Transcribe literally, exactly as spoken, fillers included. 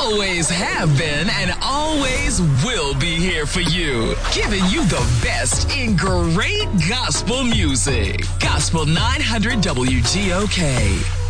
always have been and always will be here for you, giving you the best in great gospel music. Gospel nine hundred W G O K.